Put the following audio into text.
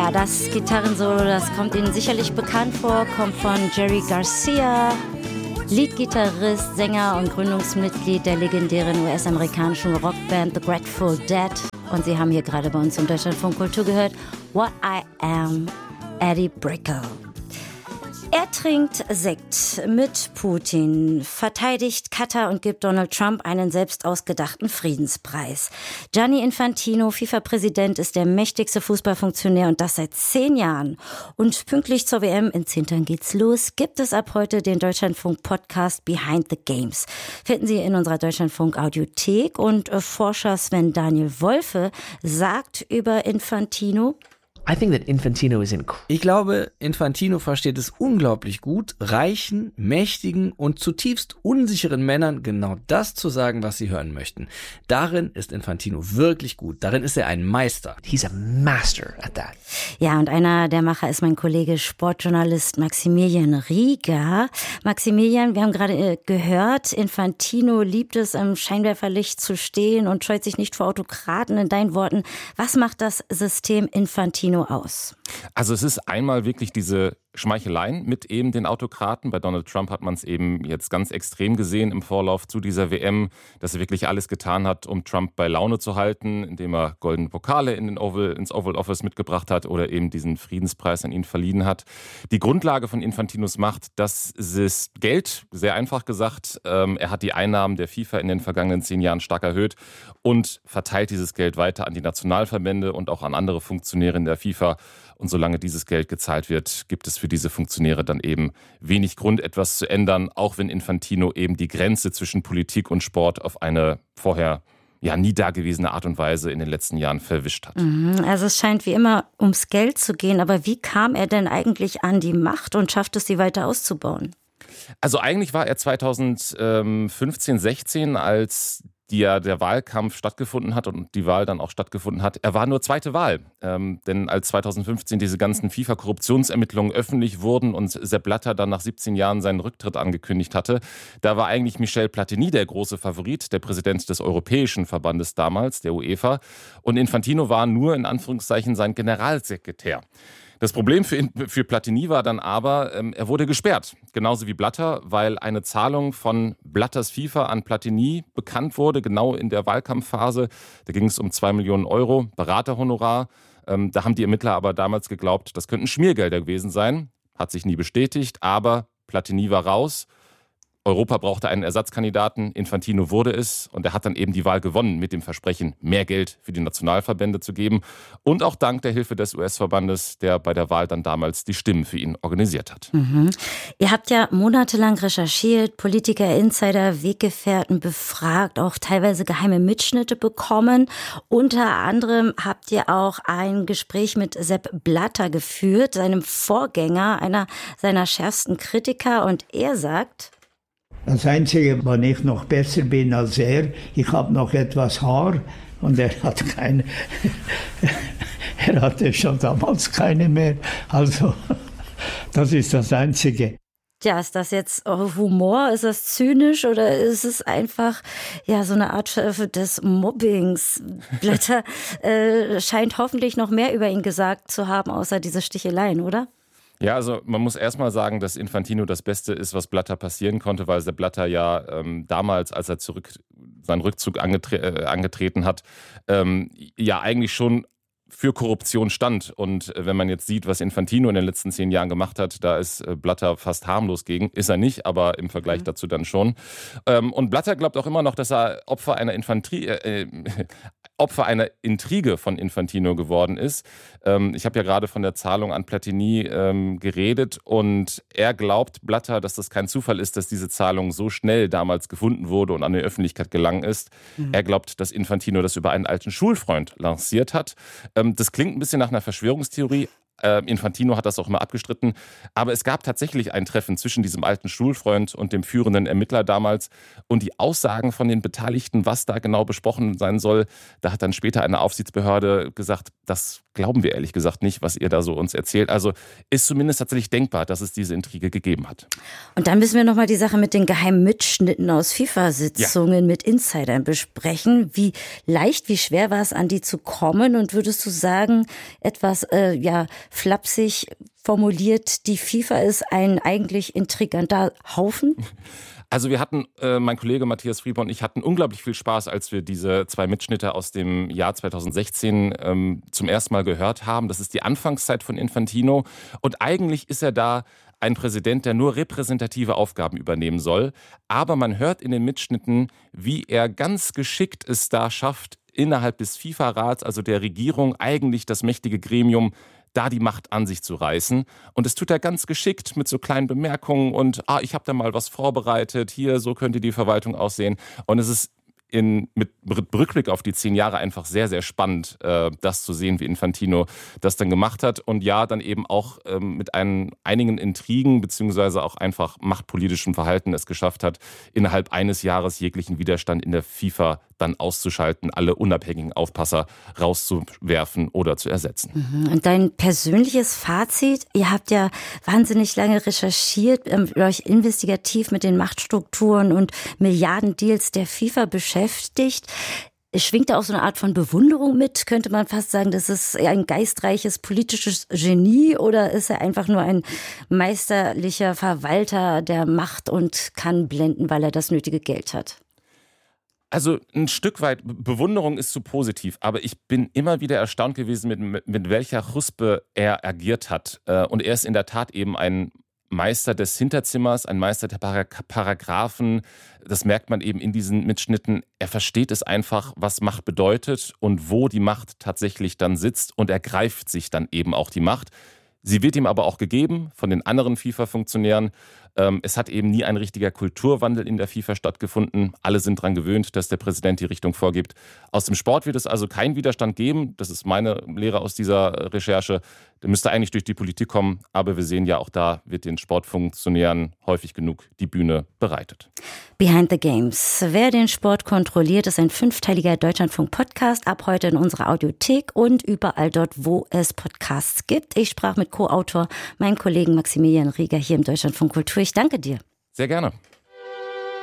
Ja, das Gitarrensolo, das kommt Ihnen sicherlich bekannt vor, kommt von Jerry Garcia, Leadgitarrist, Sänger und Gründungsmitglied der legendären US-amerikanischen Rockband The Grateful Dead. Und Sie haben hier gerade bei uns im Deutschlandfunk Kultur gehört, What I Am, Eddie Brickell. Er trinkt Sekt mit Putin, verteidigt Katar und gibt Donald Trump einen selbst ausgedachten Friedenspreis. Gianni Infantino, FIFA-Präsident, ist der mächtigste Fußballfunktionär und das seit 10 Jahren. Und pünktlich zur WM in 10 Tagen geht's los, gibt es ab heute den Deutschlandfunk-Podcast Behind the Games. Finden Sie in unserer Deutschlandfunk-Audiothek und Forscher Sven Daniel Wolfe sagt über Infantino: Ich glaube, Infantino versteht es unglaublich gut, reichen, mächtigen und zutiefst unsicheren Männern genau das zu sagen, was sie hören möchten. Darin ist Infantino wirklich gut. Darin ist er ein Meister. He's a master at that. Ja, und einer der Macher ist mein Kollege Sportjournalist Maximilian Rieger. Maximilian, wir haben gerade gehört, Infantino liebt es, im Scheinwerferlicht zu stehen und scheut sich nicht vor Autokraten. In deinen Worten, was macht das System Infantino aus? Also es ist einmal wirklich diese Schmeicheleien mit eben den Autokraten. Bei Donald Trump hat man es eben jetzt ganz extrem gesehen im Vorlauf zu dieser WM, dass er wirklich alles getan hat, um Trump bei Laune zu halten, indem er goldene Pokale ins Oval Office mitgebracht hat oder eben diesen Friedenspreis an ihn verliehen hat. Die Grundlage von Infantinos Macht, das ist Geld, sehr einfach gesagt. Er hat die Einnahmen der FIFA in den vergangenen 10 Jahren stark erhöht und verteilt dieses Geld weiter an die Nationalverbände und auch an andere Funktionäre in der FIFA. Und solange dieses Geld gezahlt wird, gibt es für diese Funktionäre dann eben wenig Grund, etwas zu ändern, auch wenn Infantino eben die Grenze zwischen Politik und Sport auf eine vorher nie dagewesene Art und Weise in den letzten Jahren verwischt hat. Also es scheint wie immer ums Geld zu gehen, aber wie kam er denn eigentlich an die Macht und schafft es, sie weiter auszubauen? Also eigentlich war er 2015, 16, als der Wahlkampf stattgefunden hat und die Wahl dann auch stattgefunden hat. Er war nur zweite Wahl, denn als 2015 diese ganzen FIFA-Korruptionsermittlungen öffentlich wurden und Sepp Blatter dann nach 17 Jahren seinen Rücktritt angekündigt hatte, da war eigentlich Michel Platini der große Favorit, der Präsident des Europäischen Verbandes damals, der UEFA, und Infantino war nur in Anführungszeichen sein Generalsekretär. Das Problem für Platini war dann aber, er wurde gesperrt, genauso wie Blatter, weil eine Zahlung von Blatters FIFA an Platini bekannt wurde, genau in der Wahlkampfphase. Da ging es um 2 Millionen Euro, Beraterhonorar. Da haben die Ermittler aber damals geglaubt, das könnten Schmiergelder gewesen sein. Hat sich nie bestätigt, aber Platini war raus. Europa brauchte einen Ersatzkandidaten, Infantino wurde es und er hat dann eben die Wahl gewonnen mit dem Versprechen, mehr Geld für die Nationalverbände zu geben und auch dank der Hilfe des US-Verbandes, der bei der Wahl dann damals die Stimmen für ihn organisiert hat. Ihr habt ja monatelang recherchiert, Politiker, Insider, Weggefährten befragt, auch teilweise geheime Mitschnitte bekommen. Unter anderem habt ihr auch ein Gespräch mit Sepp Blatter geführt, seinem Vorgänger, einer seiner schärfsten Kritiker, und er sagt: Das Einzige, wann ich noch besser bin als er, ich habe noch etwas Haar und er hat keine. Er hatte schon damals keine mehr. Also, das ist das Einzige. Ja, ist das jetzt Humor? Ist das zynisch oder ist es einfach so eine Art des Mobbings? Blatter scheint hoffentlich noch mehr über ihn gesagt zu haben, außer diese Sticheleien, oder? Ja, also man muss erstmal sagen, dass Infantino das Beste ist, was Blatter passieren konnte, weil der Blatter damals, als er seinen Rückzug angetreten hat, eigentlich schon für Korruption stand. Und wenn man jetzt sieht, was Infantino in den letzten 10 Jahren gemacht hat, da ist Blatter fast harmlos gegen. Ist er nicht, aber im Vergleich dazu dann schon. Und Blatter glaubt auch immer noch, dass er Opfer einer Intrige von Infantino geworden ist. Ich habe ja gerade von der Zahlung an Platini geredet und er glaubt, Blatter, dass das kein Zufall ist, dass diese Zahlung so schnell damals gefunden wurde und an die Öffentlichkeit gelangt ist. Er glaubt, dass Infantino das über einen alten Schulfreund lanciert hat. Das klingt ein bisschen nach einer Verschwörungstheorie, Infantino hat das auch immer abgestritten. Aber es gab tatsächlich ein Treffen zwischen diesem alten Schulfreund und dem führenden Ermittler damals. Und die Aussagen von den Beteiligten, was da genau besprochen sein soll, da hat dann später eine Aufsichtsbehörde gesagt, das glauben wir ehrlich gesagt nicht, was ihr da so uns erzählt. Also ist zumindest tatsächlich denkbar, dass es diese Intrige gegeben hat. Und dann müssen wir nochmal die Sache mit den geheimen Mitschnitten aus FIFA-Sitzungen mit Insidern besprechen. Wie leicht, wie schwer war es, an die zu kommen? Und würdest du sagen, etwas flapsig formuliert, die FIFA ist ein eigentlich intriganter Haufen? Also wir hatten, mein Kollege Matthias Frieber und ich hatten unglaublich viel Spaß, als wir diese 2 Mitschnitte aus dem Jahr 2016 zum ersten Mal gehört haben. Das ist die Anfangszeit von Infantino und eigentlich ist er da ein Präsident, der nur repräsentative Aufgaben übernehmen soll. Aber man hört in den Mitschnitten, wie er ganz geschickt es da schafft, innerhalb des FIFA-Rats, also der Regierung, eigentlich das mächtige Gremium, da die Macht an sich zu reißen. Und das tut er ganz geschickt mit so kleinen Bemerkungen und ich habe da mal was vorbereitet, hier, so könnte die Verwaltung aussehen. Und es ist mit Rückblick auf die 10 Jahre einfach sehr, sehr spannend, das zu sehen, wie Infantino das dann gemacht hat. Und ja, dann eben auch mit einigen Intrigen beziehungsweise auch einfach machtpolitischem Verhalten es geschafft hat, innerhalb eines Jahres jeglichen Widerstand in der FIFA dann auszuschalten, alle unabhängigen Aufpasser rauszuwerfen oder zu ersetzen. Und dein persönliches Fazit? Ihr habt ja wahnsinnig lange recherchiert, euch investigativ mit den Machtstrukturen und Milliardendeals der FIFA beschäftigt. Schwingt da auch so eine Art von Bewunderung mit? Könnte man fast sagen, das ist ein geistreiches politisches Genie oder ist er einfach nur ein meisterlicher Verwalter der Macht und kann blenden, weil er das nötige Geld hat? Also ein Stück weit, Bewunderung ist zu positiv, aber ich bin immer wieder erstaunt gewesen, mit welcher Chuspe er agiert hat. Und er ist in der Tat eben ein Meister des Hinterzimmers, ein Meister der Paragraphen. Das merkt man eben in diesen Mitschnitten. Er versteht es einfach, was Macht bedeutet und wo die Macht tatsächlich dann sitzt und er greift sich dann eben auch die Macht. Sie wird ihm aber auch gegeben von den anderen FIFA-Funktionären. Es hat eben nie ein richtiger Kulturwandel in der FIFA stattgefunden. Alle sind daran gewöhnt, dass der Präsident die Richtung vorgibt. Aus dem Sport wird es also keinen Widerstand geben. Das ist meine Lehre aus dieser Recherche. Der müsste eigentlich durch die Politik kommen. Aber wir sehen ja, auch da wird den Sportfunktionären häufig genug die Bühne bereitet. Behind the Games. Wer den Sport kontrolliert, ist ein 5-teiliger Deutschlandfunk-Podcast. Ab heute in unserer Audiothek und überall dort, wo es Podcasts gibt. Ich sprach mit Co-Autor, meinem Kollegen Maximilian Rieger hier im Deutschlandfunk Kultur. Ich danke dir. Sehr gerne.